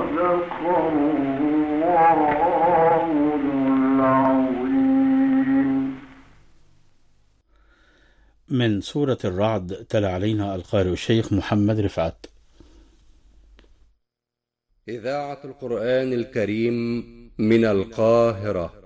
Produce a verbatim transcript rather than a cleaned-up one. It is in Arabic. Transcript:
من سورة الرعد تلا علينا القارئ الشيخ محمد رفعت. إذاعة القرآن الكريم من القاهرة.